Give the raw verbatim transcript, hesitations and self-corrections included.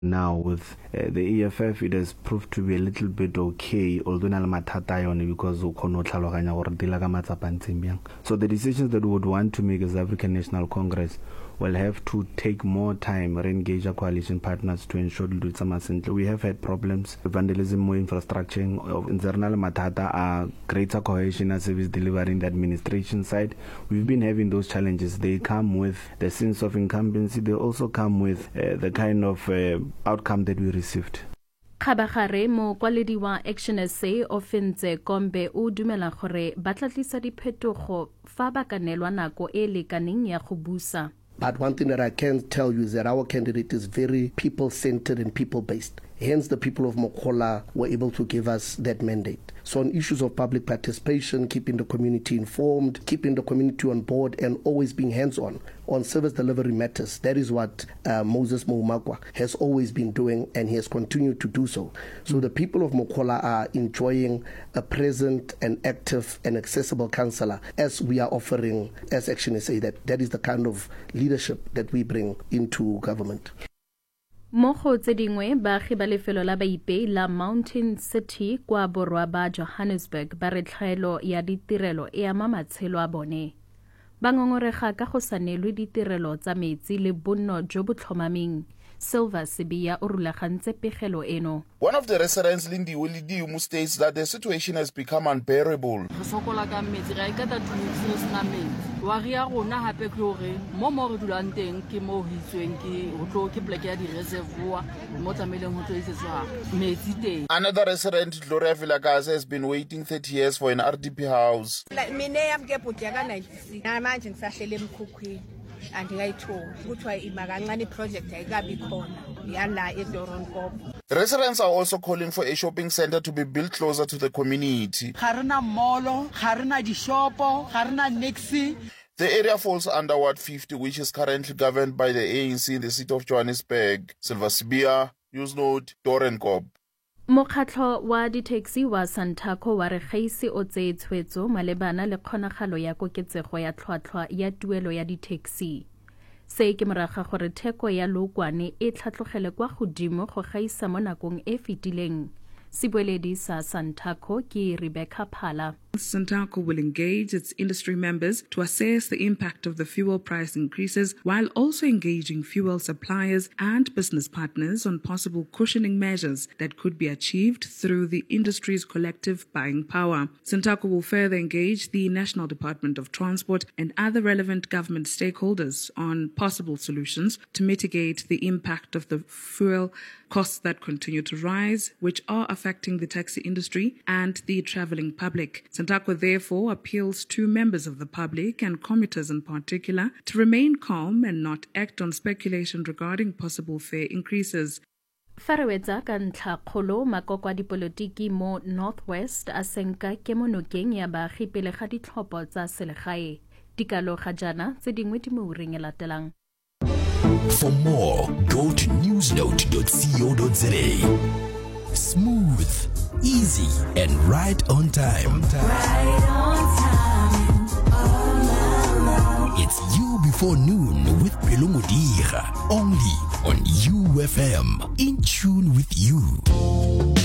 Now with uh, the E F F, it has proved to be a little bit okay, although na le mathata yone because o khona tlhaloganya gore dila ka matsapa ntseng byang. So the decisions that we would want to make as African National Congress will have to take more time, re-engage our coalition partners to ensure to do it sentle. We have had problems, vandalism, more infrastructure, internal matata, uh, greater cohesion and service delivery in the administration side. We've been having those challenges. They come with the sense of incumbency. They also come with uh, the kind of uh, outcome that we received. Khabagare mo kwaledi wa Action S A Ofentse Kombe o dumela gore ba tla tlisa diphetogo fa ba ka nelwa nako e lekaneng ya go busa. But one thing that I can tell you is that our candidate is very people-centered and people-based. Hence, the people of Mokhola were able to give us that mandate. So on issues of public participation, keeping the community informed, keeping the community on board, and always being hands-on on service delivery matters, that is what uh, Moses Moumakwa has always been doing, and he has continued to do so. So the people of Mokhola are enjoying a present and active and accessible councillor, as we are offering as Action S A. That that is the kind of leadership that we bring into government. Mo go tse dingwe baagi ba lefelo la Baipei la Mountain City kwa borwa ba Johannesburg ba re tlhaelo ya ditirelo e ama matshelo a bone. Ba ngongorega ka go sa nelwe ditirelo tsa metsi le bonno jo bo tlhomameng. Silva Sibiya o rulagantse pegelo eno. One of the residents, Lindy Willidiumu, states that the situation has become unbearable. Another resident, Gloria Vilakazi, has been waiting thirty years for an R D P house. Residents are also calling for a shopping center to be built closer to the community. The area falls under Ward fifty, which is currently governed by the A N C in the city of Johannesburg. Silva Sibiya, Newsnote, Dorenkop. Mokgatlho wa di-taxi wa Santaco wa re gaise o tseye tshwetso malebana le kgonagalo ya koketsego ya tlhwatlhwa ya tuelo ya di-taxi. Se ke moraga gore theko ya lookwane e tlhatlogele kwa godimo go gaisa mo nakong e fetileng. Sibueledi sa Santaco ki Rebecca Phala. Santaco will engage its industry members to assess the impact of the fuel price increases while also engaging fuel suppliers and business partners on possible cushioning measures that could be achieved through the industry's collective buying power. Santaco will further engage the National Department of Transport and other relevant government stakeholders on possible solutions to mitigate the impact of the fuel costs that continue to rise, which are affecting the taxi industry and the traveling public. Santaco therefore appeals to members of the public and commuters in particular to remain calm and not act on speculation regarding possible fare increases. Farawetsa ka ntlha kgolo makoko a dipolotiki mo Northwest a senka kemonokeng ya baagi pele ga ditlhopho tsa selegae. Dikalo ga jana tse dingwe di mo ureng e latelang. For more, go to newsnote dot co dot za. Smooth, easy, and right on time. Right on time. Oh, no, no. It's You Before Noon with Pelo Modira. Only on U F M. In tune with you.